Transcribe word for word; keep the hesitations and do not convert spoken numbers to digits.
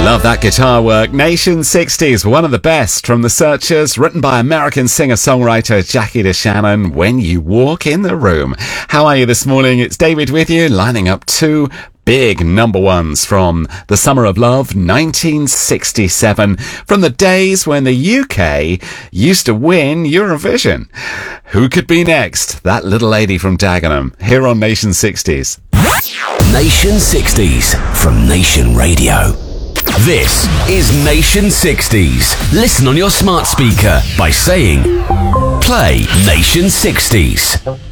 Love that guitar work. Nation sixties, one of the best from The Searchers, written by American singer-songwriter Jackie DeShannon, When You Walk in the Room. How are you this morning? It's David with you, lining up two big number ones from the Summer of Love, nineteen sixty-seven, from the days when the U K used to win Eurovision. Who could be next? That little lady from Dagenham, here on Nation sixties. Nation sixties from Nation Radio. This is Nation sixties. Listen on your smart speaker by saying, play Nation sixties.